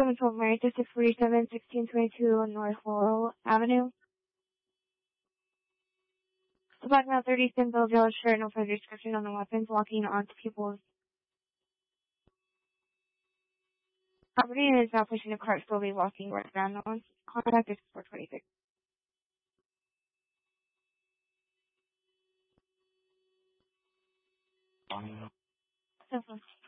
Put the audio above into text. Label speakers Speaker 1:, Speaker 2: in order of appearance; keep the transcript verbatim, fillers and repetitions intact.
Speaker 1: seven twelve Mary, District forty-seven, sixteen twenty-two North Laurel Avenue. The black male, thirty, thin build, yellow shirt, no further description on the weapons, walking onto people's property and is now pushing a cart, slowly walking westbound. No one's contact is four twenty-six. So,